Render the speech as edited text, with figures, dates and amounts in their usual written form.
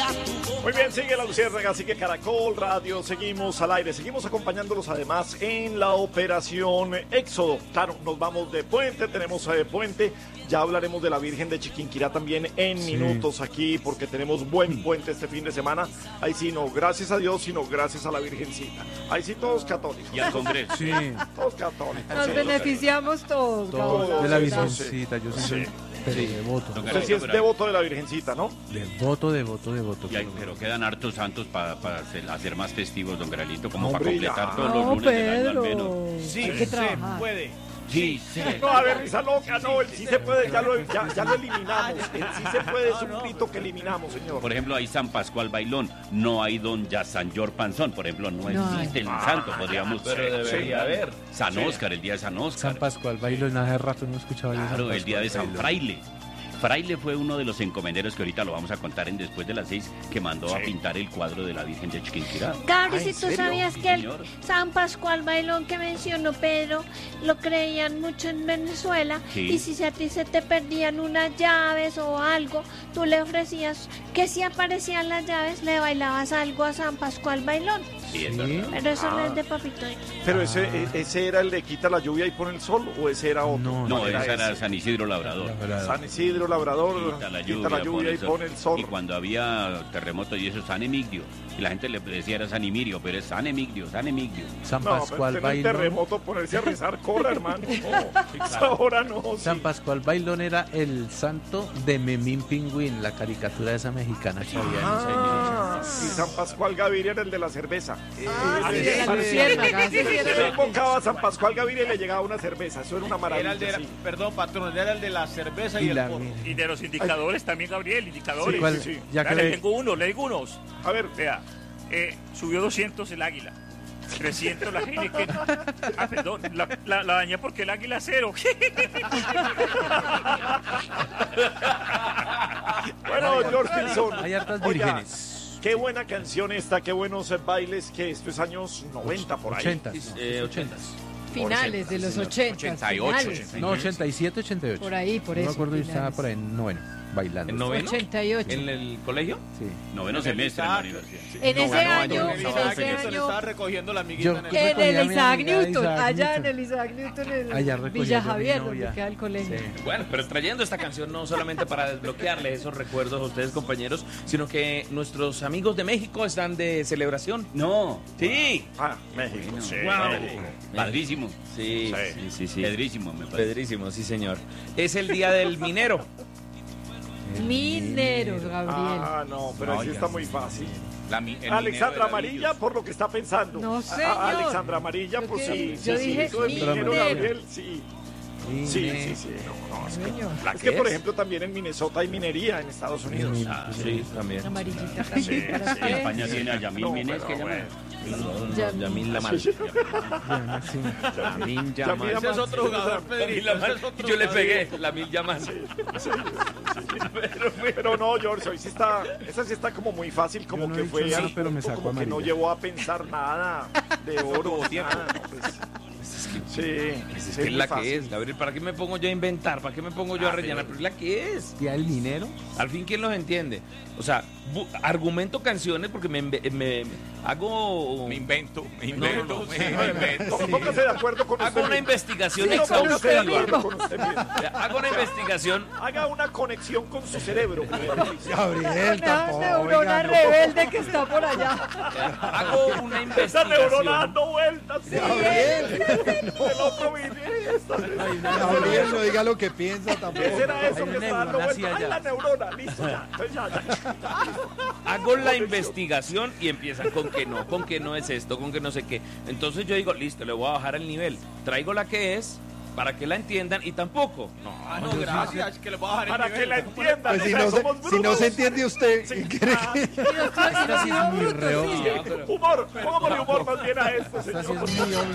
Muy bien, sigue la Luciérnaga, sigue Caracol Radio, seguimos al aire, seguimos acompañándolos además en la operación Éxodo. Claro, nos vamos de puente, tenemos puente, ya hablaremos de la Virgen de Chiquinquirá también en minutos aquí, porque tenemos buen puente este fin de semana. Ahí sí, no, gracias a Dios, sino gracias a la Virgencita. Ahí sí, todos católicos. Y al Congreso. Sí. Todos católicos. Nos beneficiamos todos. Todo de la sí, Virgencita, yo sí soy devoto. Usted sí es devoto de la Virgencita, ¿no? Devoto. Pero quedan hartos santos para hacer más festivos, don Gralito, como Hombre, para completar ya. todos los lunes del año al menos. Sí, hay que trabajar. puede. Sí. No, a ver, risa loca, no, el sí se puede, ya lo eliminamos. El sí se puede es un grito que eliminamos, señor. Por ejemplo, hay San Pascual Bailón, no hay don Yasanyor Panzón, por ejemplo, no existe el santo, podríamos... Pero debería haber. San Óscar, el día de San Óscar. San Pascual Bailo, en hace rato no escuchaba yo. Claro, San el día de Pascual San Bailo. Fraile. Fraile fue uno de los encomenderos que ahorita lo vamos a contar en Después de las 6, que mandó a pintar el cuadro de la Virgen de Chiquinquirá. Gabri, ¿en si tú serio? sabías Sí, que el señor. San Pascual Bailón que mencionó Pedro lo creían mucho en Venezuela, Sí. y si a ti se te perdían unas llaves o algo, tú le ofrecías que si aparecían las llaves le bailabas algo a San Pascual Bailón. Sí, es Sí. verdad. Pero eso no es de Papito Dios. Pero ese era el de quita la lluvia y pone el sol, o ese era otro. No, ¿Cuál ese era ese? San Isidro Labrador. San Isidro Labrador, Quita la lluvia y pone el sol. Y cuando había terremotos y eso, San Emigdio. Y la gente le decía era San Emirio, pero es San Emigdio, San Emigdio. San No, Pascual pero en el Bailón. terremoto ponerse a rezar cola, hermano. No, esa hora no. San Sí. Pascual Bailón era el santo de Memín Pingüín, la caricatura esa mexicana que había en los Ah, años y San Pascual Gaviria era el de la cerveza. De la Luciérnaga, sí, sí, Se invocaba a San Pascual Gaviria y le llegaba una cerveza. Eso era una maravilla. Sí. Perdón, patrón, era el de la cerveza y Y el la porro. mira. Y de los indicadores también, Gabriel, indicadores. ¿Cuál? sí, sí. Ya que Dale, le- le digo unos. A ver, Vea, subió 200 el águila. 300 la Heineken. Ah, perdón, la dañé porque el águila cero. bueno, George Pinzón. Hay hartas Oiga, vírgenes. qué buena canción esta, qué buenos bailes, que esto es años 90 por ahí. 80. 80. Finales de los 80. 88. No, 87, 88. Por ahí, por No eso. me acuerdo, yo estaba finales. por ahí en noveno, bailando. ¿En noveno? 88. ¿En el colegio? Sí. Noveno En el semestre en la Isaac. universidad. En ese Noveno año, en en el Isaac ese Newton año, estaba recogiendo la amiguita Yo- en el ¿Qué? en recogí el a mi Isaac amiga Newton, Isaac allá Newton. en el Isaac Newton, en Allá recogí Villa yo a mi Javier, donde novia. queda el colegio. Sí. Bueno, pero trayendo esta canción no solamente para desbloquearles esos recuerdos a ustedes, compañeros, sino que nuestros amigos de México están de celebración. No. Sí. Ah, México. Bueno, Sí, Wow. México. Padrísimo. Sí, Sí. Pedrísimo, me parece. Pedrísimo, sí, señor. Es el día del minero. Mineros, Gabriel. Ah, no, pero No, así ya está sí. muy fácil. El minero Alexandra de Amarilla, ladrillos. por lo que está pensando. No, Ah, señor. Alexandra Amarilla, Yo pues que- sí. yo sí, dije eso es minero, minero. Gabriel, sí. Sí. No, es que, Señor. es que, por ejemplo, también en Minnesota hay minería en Estados Unidos. Ah, Sí, también. Amarillita también para En usted. España tiene a Yamil No, Mínez, pero que llama. Yamil. Yamil Lamal. Lamin Yamal. Ese es otro jugador, Pedrito. ese es otro Yo le jugador. pegué, Lamin Yamal. Pero no, George, hoy sí está, esa sí está como muy fácil, como Yo no que he fue dicho nada, al pero me punto, sacó como que no amarilla. llevó a pensar nada de oro, nada, no, pues, sí, Es que es la que es, Gabriel. ¿Para qué me pongo yo a inventar? ¿Para qué me pongo yo a rellenar? Pero es la que es. ¿Día del minero? Al fin, ¿quién los entiende? O sea, argumento canciones porque me hago... invento. Póngase de acuerdo con Hago usted una mismo. investigación Sí, póngase de exhaustiva. acuerdo con usted mismo. Hago una investigación. Haga una conexión con su cerebro. Gabriel, Una neurona rebelde que está por allá. Hago una Esa neurona investigación. dando vueltas. Sí. El otro Gabriel, no diga lo que piensa tampoco. ¿Qué será eso Hay que una está dando neurona así vueltas? Ay, allá. la neurona, listo, ya. Entonces ya. Hago la investigación y empiezan con que no es esto, con que no sé qué. Entonces yo digo, listo, le voy a bajar el nivel. Traigo la que es para que la entiendan y tampoco. No, gracias, que le voy a bajar Para que la entiendan. Pues o si sea, no, somos si no brutos. se entiende usted, Sí, ¿qué cree que- Esta sí es muy re obvia. Humor, pongámosle humor más bien a esto, Esta sí señor. es muy obvia.